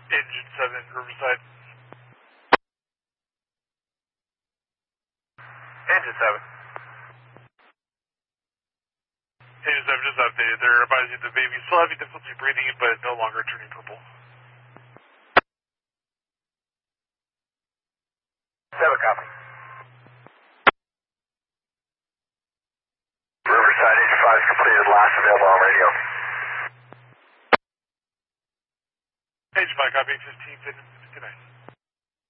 Engine 7, Riverside. Engine 7. Engine 7 just updated. They're advising the baby still having difficulty breathing, but no longer turning purple. 7 copy. Riverside, Engine 5 is completed. Last available on radio. Engine 5, copy 15, good night.